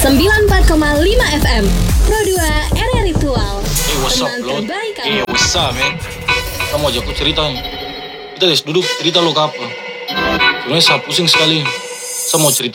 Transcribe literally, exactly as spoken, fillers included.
sembilan puluh empat koma lima F M Pro dua R R Ritual. Eh, what's up, Teman Lord? terbaik kamu. Eh, what's up, man? Kamu ajak aku cerita nih. Kita guys duduk cerita lo ke apa? Sebenarnya saya pusing sekali. Saya mau cerita